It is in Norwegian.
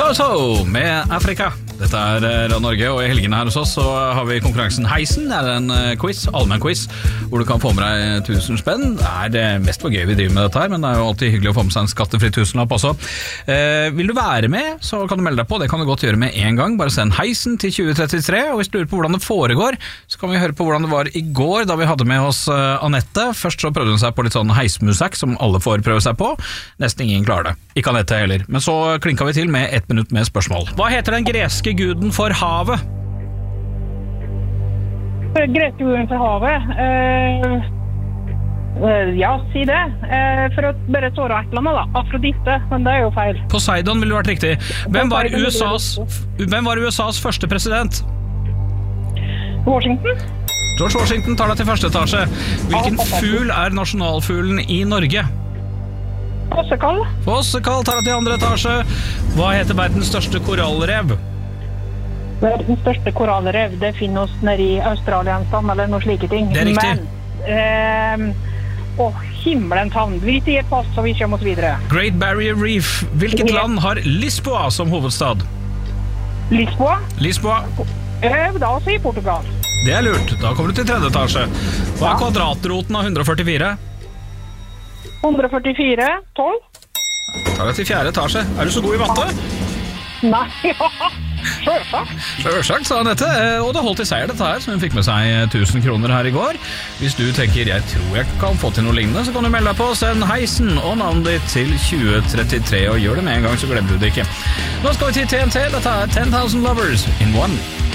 So, med Afrika. Dette Radio Norge, og i helgene her hos oss så har vi konkurransen Heisen. Det en quiz, allmenn quiz, hvor du kan få med deg 1000 spenn. Det mest for gøy vi driver med dette her, men det jo alltid hyggelig å få med seg en skattefri tusenlapp også. Vil du være med, så kan du melde deg på. Det kan du godt gjøre med en gang. Bare send Heisen til 2033, og hvis du lurer på hvordan det foregår, så kan vi høre på hvordan det var i går, da vi hadde med oss Anette. Først så prøvde hun seg på litt sånn heismusikk, som alle får prøve seg på. Nesten ingen klarer det. Ikke Anette heller. Men så klinka vi til med 1 minutt med spørsmål. Hva heter den greske guden for havet? Greske guden for havet? Ja, si det. For å bare tåre et eller annet da. Afrodite, men det jo feil. Poseidon ville vært riktig. Hvem var USAs første president? Washington. George Washington tar deg til første etasje. Hvilken fugl nasjonalfuglen i Norge? Fossekall. Fossekall tar deg til andre etasje. Hva heter verdens største korallrev? Verdens største korallrev, det finner oss nede i Australiensand eller noe slike ting. Det riktig. Men, himmelens havn. Vi sier pass, så vi kommer oss videre. Great Barrier Reef. Hvilket land har Lisboa som hovedstad? Lisboa? Lisboa. Da sier Portugal. Det lurt. Da kommer du til tredje etasje. Hva kvadratroten av 144? 144, 12. Tar deg til fjerde etasje. Du så god i matte? Nei, ja. Sjølsagt, sa Anette. Og det holdt i seier dette her, så hun fikk med seg 1000 kroner her i går. Hvis du tenker, jeg tror jeg kan få til noe lignende, så kan du melde deg på. Send Heisen og navnet ditt til 2033, og gjør det med en gang, så glemmer du det ikke. Nå skal vi til TNT. Dette 10,000 Lovers in One.